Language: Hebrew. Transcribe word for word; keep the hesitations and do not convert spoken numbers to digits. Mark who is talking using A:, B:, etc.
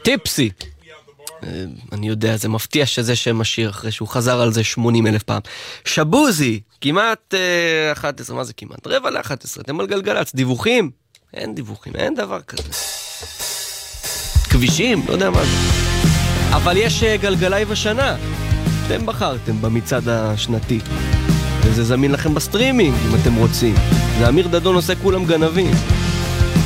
A: טיפסי. אני יודע, זה מפתיע שזה שם השיר אחרי שהוא חזר על זה שמונים אלף פעם. שבוזי, כמעט אחת עשרה, מה זה כמעט? רבע ל-אחת עשרה, אתם על גלגלץ, דיווחים? אין דיווחים, אין דבר כזה. כבישים, לא יודע מה זה. אבל יש גלגלי בשנה. אתם בחרתם במצעד השנתי. וזה זמין לכם בסטרימינג, אם אתם רוצים. זה אמיר דדון עושה כולם גנבים.